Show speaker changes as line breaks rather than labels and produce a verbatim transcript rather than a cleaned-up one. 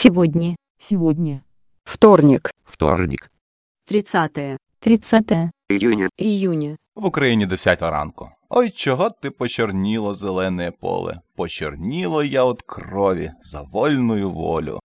Сегодня.
Сегодня.
Вторник.
Вторник.
тридцатое.
тридцатое.
Июня.
Июня.
В Україні десята ранку. Ой, чого ти почорніло зелене поле? Почорніло я от крові за вольную волю.